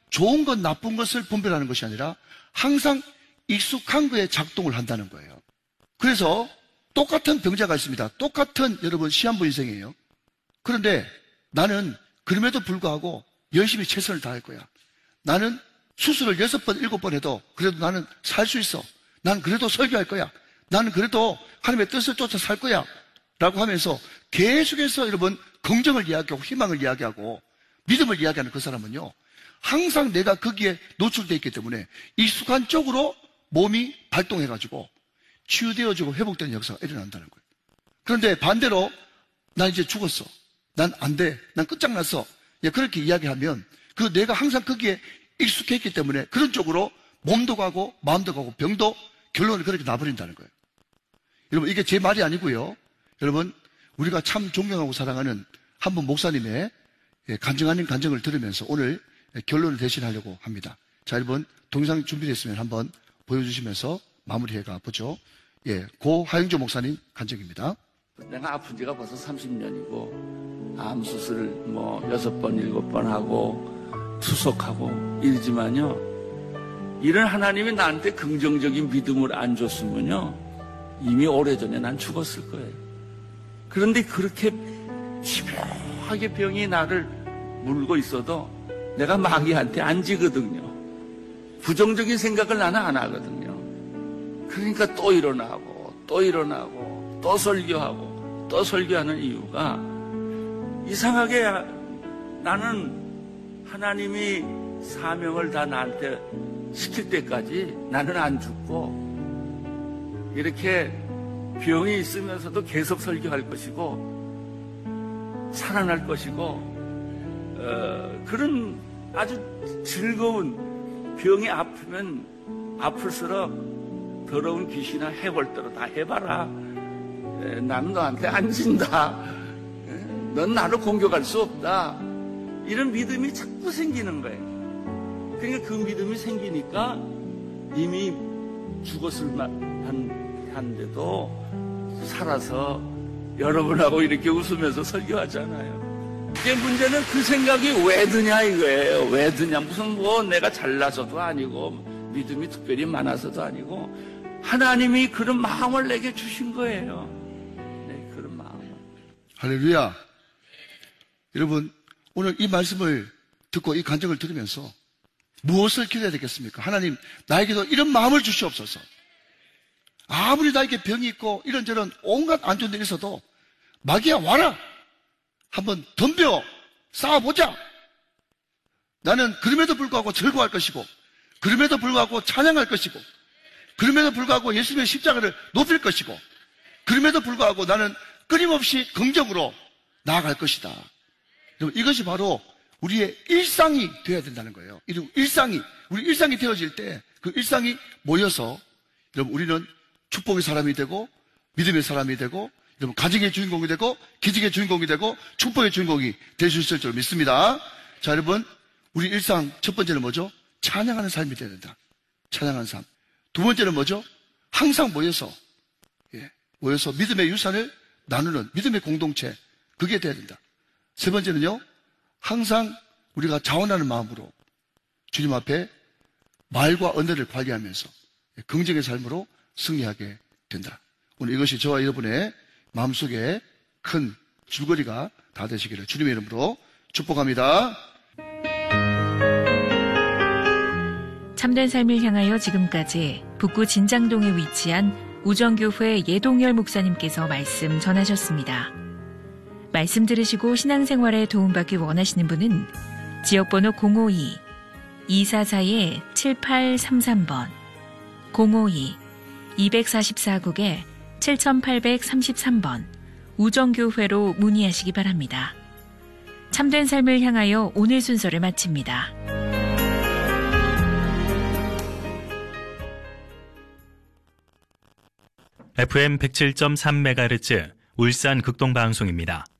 좋은 것, 나쁜 것을 분별하는 것이 아니라 항상 익숙한 거에 작동을 한다는 거예요. 그래서 똑같은 병자가 있습니다. 똑같은 여러분 시한부 인생이에요. 그런데 나는 그럼에도 불구하고 열심히 최선을 다할 거야. 나는 수술을 6번, 7번 해도 그래도 나는 살 수 있어. 난 그래도 설교할 거야. 나는 그래도 하나님의 뜻을 쫓아 살 거야. 라고 하면서 계속해서 여러분 긍정을 이야기하고 희망을 이야기하고 믿음을 이야기하는 그 사람은요, 항상 내가 거기에 노출되어 있기 때문에 익숙한 쪽으로 몸이 발동해가지고 치유되어지고 회복되는 역사가 일어난다는 거예요. 그런데 반대로 난 이제 죽었어. 난 안 돼. 난 끝장났어. 그렇게 이야기하면 그 내가 항상 거기에 익숙했기 때문에 그런 쪽으로 몸도 가고 마음도 가고 병도 결론을 그렇게 놔버린다는 거예요. 여러분, 이게 제 말이 아니고요. 여러분, 우리가 참 존경하고 사랑하는 한 분 목사님의 간증 아닌 간증을 들으면서 오늘 결론을 대신하려고 합니다. 자, 여러분, 동영상 준비됐으면 한번 보여주시면서 마무리해가 보죠. 고 하영조 목사님 간증입니다. 내가 아픈 지가 벌써 30년이고 암 수술을 6번, 7번 하고 투석하고 이러지만요, 이런 하나님이 나한테 긍정적인 믿음을 안 줬으면요 이미 오래전에 난 죽었을 거예요. 그런데 그렇게 심하게 병이 나를 물고 있어도 내가 마귀한테 안 지거든요. 부정적인 생각을 나는 안 하거든요. 그러니까 또 일어나고 또 일어나고 또 설교하고 또 설교하는 이유가, 이상하게 나는 하나님이 사명을 다 나한테 시킬 때까지 나는 안 죽고 이렇게 병이 있으면서도 계속 설교할 것이고 살아날 것이고 그런 아주 즐거운, 병이 아프면 아플수록 더러운 귀신이나 해볼 대로 다 해봐라. 나는 너한테 안 진다. 넌 나를 공격할 수 없다. 이런 믿음이 자꾸 생기는 거예요. 그러니까 그 믿음이 생기니까 이미 죽었을 만한데도 살아서 여러분하고 이렇게 웃으면서 설교하잖아요. 이게 문제는 그 생각이 왜 드냐 이거예요. 왜 드냐. 무슨 내가 잘나서도 아니고 믿음이 특별히 많아서도 아니고 하나님이 그런 마음을 내게 주신 거예요. 네, 그런 마음을. 할렐루야. 여러분, 오늘 이 말씀을 듣고 이 간증을 들으면서 무엇을 기도해야 되겠습니까? 하나님, 나에게도 이런 마음을 주시옵소서. 아무리 나에게 병이 있고 이런저런 온갖 안 좋은 일이 있어도 마귀야 와라. 한번 덤벼 싸워보자. 나는 그럼에도 불구하고 즐거워할 것이고, 그럼에도 불구하고 찬양할 것이고, 그럼에도 불구하고 예수님의 십자가를 높일 것이고, 그럼에도 불구하고 나는 끊임없이 긍정으로 나아갈 것이다. 이것이 바로 우리의 일상이 되어야 된다는 거예요. 우리 일상이 되어질 때 그 일상이 모여서 여러분, 우리는 축복의 사람이 되고 믿음의 사람이 되고 여러분, 가정의 주인공이 되고 기적의 주인공이 되고 축복의 주인공이 될 수 있을 줄 믿습니다. 자, 여러분, 우리 일상 첫 번째는 뭐죠? 찬양하는 삶이 되어야 된다. 찬양하는 삶. 두 번째는 뭐죠? 항상 모여서 믿음의 유산을 나누는 믿음의 공동체, 그게 되어야 된다. 세 번째는요, 항상 우리가 자원하는 마음으로 주님 앞에 말과 언어를 관리하면서 긍정의 삶으로 승리하게 된다. 오늘 이것이 저와 여러분의 마음속에 큰 줄거리가 다 되시기를 주님의 이름으로 축복합니다. 참된 삶을 향하여 지금까지 북구 진장동에 위치한 우정교회 예동열 목사님께서 말씀 전하셨습니다. 말씀 들으시고 신앙생활에 도움받기 원하시는 분은 지역번호 052-244-7833번 052-244국에 7833번 우정교회로 문의하시기 바랍니다. 참된 삶을 향하여 오늘 순서를 마칩니다. FM 107.3MHz 울산 극동방송입니다.